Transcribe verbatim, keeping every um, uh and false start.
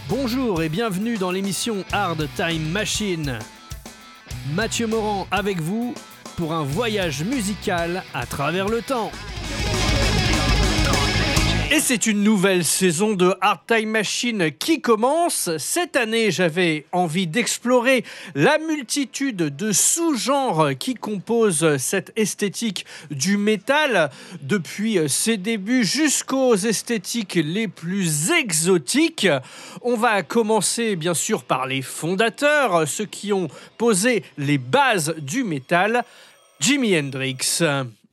Bonjour et bienvenue dans l'émission Hard Time Machine. Mathieu Morand avec vous pour un voyage musical à travers le temps. Et c'est une nouvelle saison de Hard Time Machine qui commence. Cette année, j'avais envie d'explorer la multitude de sous-genres qui composent cette esthétique du métal, depuis ses débuts jusqu'aux esthétiques les plus exotiques. On va commencer bien sûr par les fondateurs, ceux qui ont posé les bases du métal, Jimi Hendrix.